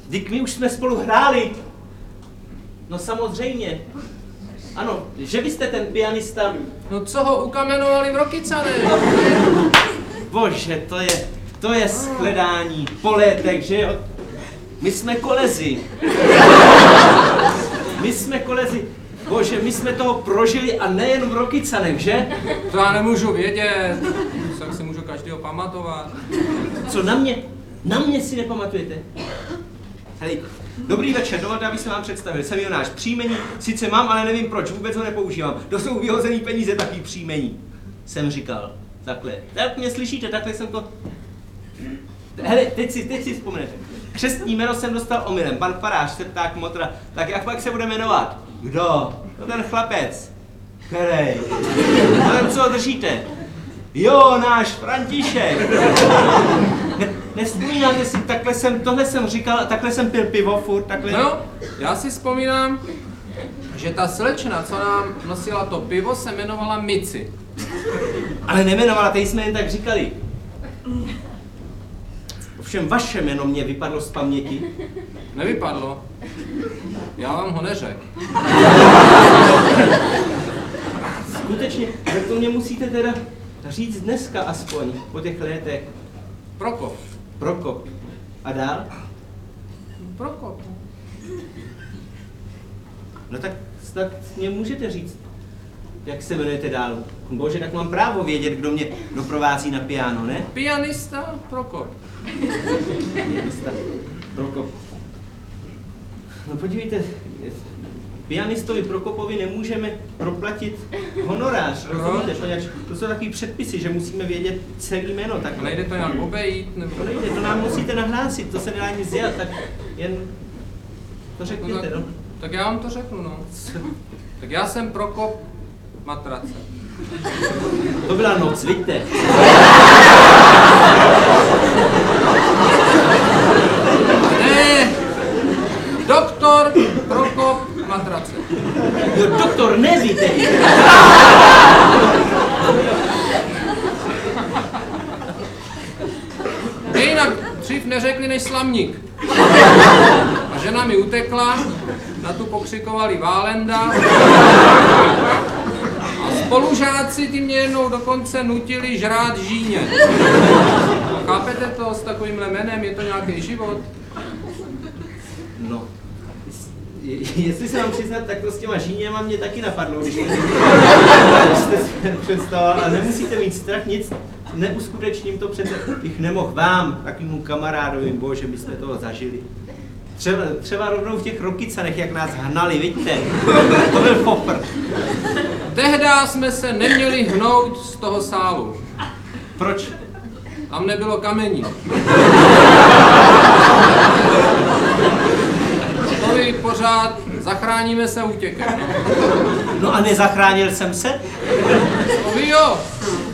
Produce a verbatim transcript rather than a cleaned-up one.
Vždyť my už jsme spolu hráli. No samozřejmě. Ano, že vy jste ten pianista. No co ho ukamenovali v Rokycanech? Bože, to je, to je shledání po létech, že jo? My jsme kolezi. My jsme kolezi. Bože, my jsme toho prožili a nejen v Rokycanech, že? To já nemůžu vědět. Tak si můžu každého pamatovat. Co na mě? Na mě si nepamatujete? Hej, dobrý večer, dovolte, abych se vám představil. Jsem Jonáš. Příjmení sice mám, ale nevím proč, vůbec ho nepoužívám. To jsou vyhozený peníze, takový příjmení. Jsem říkal. Takhle. Tak mě slyšíte, takhle jsem to... Hele, teď si, teď si vzpomenete. Křestní jméno jsem dostal omylem. Pan farář, septák, motra. Tak jak pak se bude jmenovat? Kdo? No ten chlapec. Který? No ten, co ho držíte? Jo, náš František. Ne, nevzpomínáte si, takhle jsem, tohle jsem říkal, takhle jsem pil pivo furt, takhle... No, já si vzpomínám, že ta slečna, co nám nosila to pivo, se jmenovala Mici. Ale nemenovala, tady jsme jen tak říkali. Ovšem vaše jméno mě vypadlo z paměti. Nevypadlo. Já vám ho neřekl. Skutečně, tak to mě musíte teda říct dneska aspoň, po těch létech. Prokop. Prokop. A dál? Prokop. No tak, tak mě můžete říct, jak se jmenujete dál. Bože, tak mám právo vědět, kdo mě doprovází na piano, ne? Pianista Prokop. Pianista Prokop. No podívejte, pianistovi Prokopovi nemůžeme proplatit honorář, rozumíte? To jsou takový předpisy, že musíme vědět celý jméno. Tak Nejde to nějak obejít? Nebo... To nejde, to nám musíte nahlásit, to se nedá nic dělat, tak jen to řekněte, no. Tak já vám to řeknu, no. Tak já jsem Prokop Matrace. To byla noc, vidíte? Ne, doktor Prokop Matrace. Jo, doktor, nevíte. Jinak dřív neřekli než slamník. A žena mi utekla, na tu pokřikovali Válenda. A spolužáci ty mě jednou dokonce nutili žrát žíně. Chápete to s takovýmhle jménem? Je to nějaký život? No, jestli se vám přiznat, tak to s těma žíněma mě taky napadlo, když jste si představoval. A nemusíte mít strach, nic neuskutečním to přece. Bych nemohl vám, takovému kamarádovi, bože, byste toho zažili. Třeba, třeba rovnou v těch Rokycanech, jak nás hnali, vidíte? To byl popr. Tehdy jsme se neměli hnout z toho sálu. Proč? Tam nebylo kamení. To vy pořád zachráníme se útěkem. No a nezachránil jsem se? To vy jo.